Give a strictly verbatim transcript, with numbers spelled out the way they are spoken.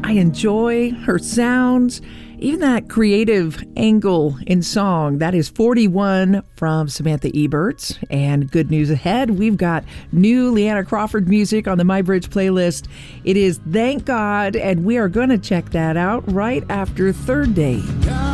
I enjoy her sounds, even that creative angle in song. That is forty-one from Samantha Eberts. And good news ahead. We've got new Leanna Crawford music on the My Bridge playlist. It is Thank God, and we are going to check that out right after Third Day.